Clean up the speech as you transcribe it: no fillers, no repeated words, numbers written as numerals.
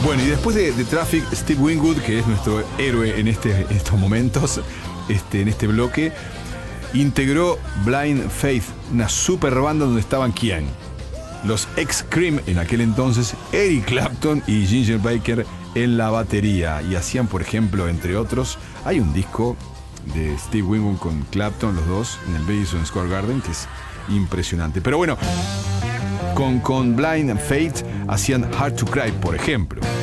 Bueno, y después de Traffic, Steve Winwood, que es nuestro héroe en estos momentos, en este bloque, integró Blind Faith, una super banda donde estaban ¿quién? Los ex-Cream en aquel entonces, Eric Clapton y Ginger Baker en la batería. Y hacían, por ejemplo, entre otros, hay un disco de Steve Winwood con Clapton, los dos, en el Madison Square Garden, que es impresionante. Pero bueno, con Blind Faith hacían Hard to Cry, por ejemplo.